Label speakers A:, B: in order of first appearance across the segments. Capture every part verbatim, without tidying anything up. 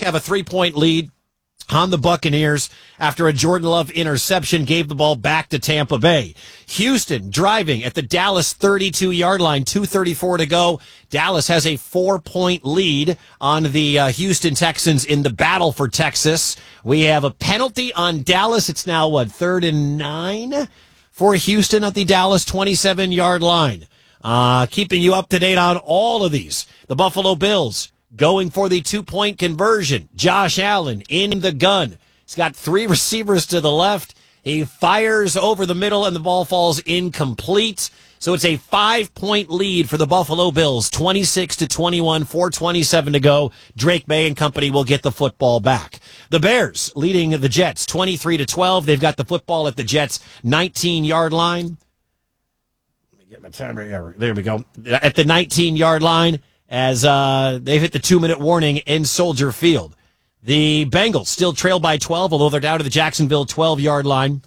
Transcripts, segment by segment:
A: York have a three-point lead on the Buccaneers after a Jordan Love interception gave the ball back to Tampa Bay. Houston driving at the Dallas thirty-two-yard line, two thirty-four to go. Dallas has a four-point lead on the uh, Houston Texans in the battle for Texas. We have a penalty on Dallas. It's now, what, third and nine for Houston at the Dallas twenty-seven-yard line. Uh, keeping you up to date on all of these. The Buffalo Bills going for the two-point conversion. Josh Allen in the gun. He's got three receivers to the left. He fires over the middle, and the ball falls incomplete. So it's a five-point lead for the Buffalo Bills, twenty-six to twenty-one, four twenty-seven to go. Drake May and company will get the football back. The Bears leading the Jets, twenty-three to twelve. They've got the football at the Jets' nineteen-yard line. Let me get my timer here. There we go. At the nineteen-yard line, as uh, they've hit the two-minute warning in Soldier Field. The Bengals still trail by twelve, although they're down to the Jacksonville twelve-yard line.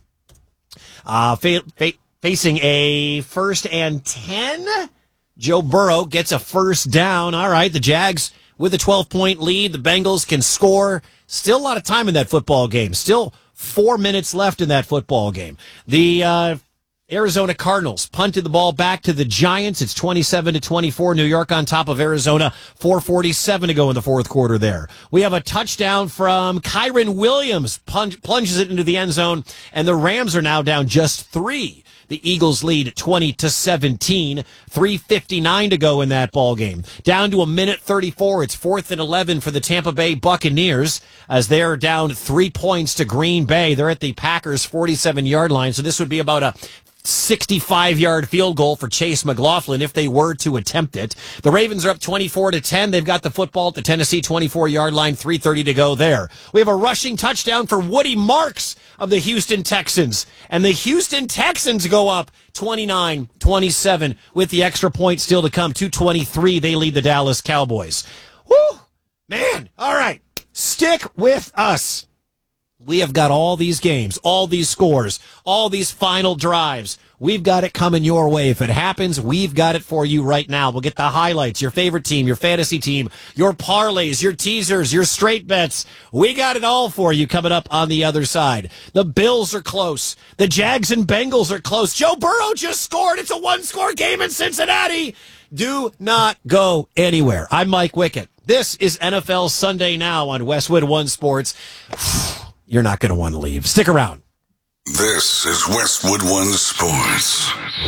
A: Uh, fa- fa- facing a first and ten. Joe Burrow gets a first down. All right, the Jags with a twelve-point lead. The Bengals can score. Still a lot of time in that football game. Still four minutes left in that football game. The uh Arizona Cardinals punted the ball back to the Giants. It's twenty-seven to twenty-four. New York on top of Arizona. four forty-seven to go in the fourth quarter there. We have a touchdown from Kyren Williams. Plunge, plunges it into the end zone, and the Rams are now down just three. The Eagles lead twenty to seventeen. three fifty-nine to go in that ball game. Down to a minute thirty-four. It's fourth and eleven for the Tampa Bay Buccaneers as they're down three points to Green Bay. They're at the Packers' forty-seven-yard line, so this would be about a sixty-five-yard field goal for Chase McLaughlin if they were to attempt it. The Ravens are up twenty-four to ten. They've got the football at the Tennessee twenty-four-yard line, three thirty to go there. We have a rushing touchdown for Woody Marks of the Houston Texans. And the Houston Texans go up twenty-nine twenty-seven with the extra point still to come. two twenty-three, they lead the Dallas Cowboys. Woo! Man, all right. Stick with us. We have got all these games, all these scores, all these final drives. We've got it coming your way. If it happens, we've got it for you right now. We'll get the highlights, your favorite team, your fantasy team, your parlays, your teasers, your straight bets. We got it all for you coming up on the other side. The Bills are close. The Jags and Bengals are close. Joe Burrow just scored. It's a one-score game in Cincinnati. Do not go anywhere. I'm Mike Wickett. This is N F L Sunday Now on Westwood One Sports. You're not going to want to leave. Stick around.
B: This is Westwood One Sports.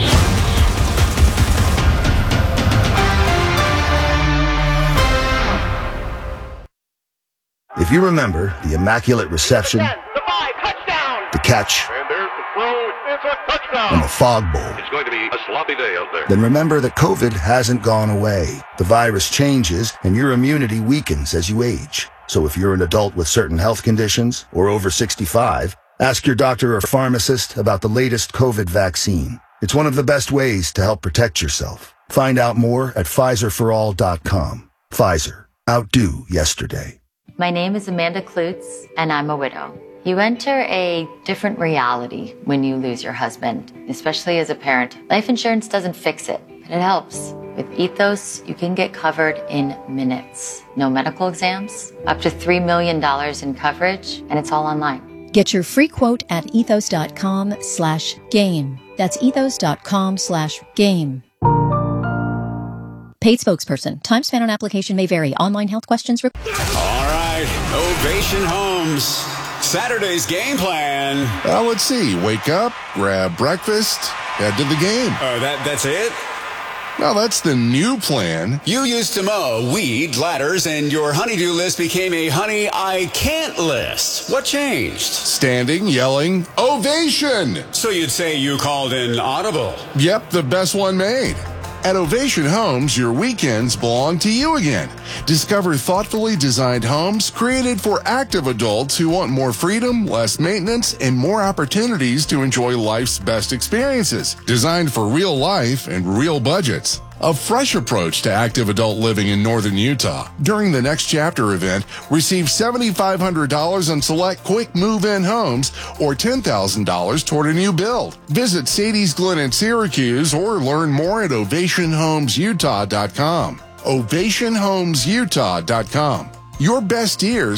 C: If you remember the Immaculate Reception,
D: the five, touchdown,
C: the catch,
D: and there's the throw, it's a touchdown,
C: and the Fog Bowl,
D: it's going to be a sloppy day out there.
C: then remember that COVID hasn't gone away. The virus changes, and your immunity weakens as you age. So if you're an adult with certain health conditions or over sixty-five, ask your doctor or pharmacist about the latest COVID vaccine. It's one of the best ways to help protect yourself. Find out more at Pfizer for all dot com. Pfizer. Outdo yesterday.
E: My name is Amanda Klutz, and I'm a widow. You enter a different reality when you lose your husband, especially as a parent. Life insurance doesn't fix it, but it helps. With Ethos, you can get covered in minutes. No medical exams, up to three million dollars in coverage, and it's all online.
F: Get your free quote at ethos.com slash game. That's ethos.com slash game. Paid spokesperson. Time spent on application may vary. Online health questions. Re-
G: All right, Ovation Homes. Saturday's game plan.
H: Well, let's see. Wake up, grab breakfast, head to the game.
G: Oh, that that's it?
H: No, that's the new plan.
G: You used to mow, weed, ladders, and your honeydew list became a honey I can't list. What changed?
H: Standing, yelling, ovation!
G: So you'd say you called in audible.
H: Yep, the best one made. At Ovation Homes, your weekends belong to you again. Discover thoughtfully designed homes created for active adults who want more freedom, less maintenance, and more opportunities to enjoy life's best experiences. Designed for real life and real budgets. A fresh approach to active adult living in northern Utah. During the Next Chapter event, receive seven thousand five hundred dollars on select quick move-in homes or ten thousand dollars toward a new build. Visit Sadie's Glen in Syracuse or learn more at ovation homes utah dot com. ovation homes utah dot com. Your best years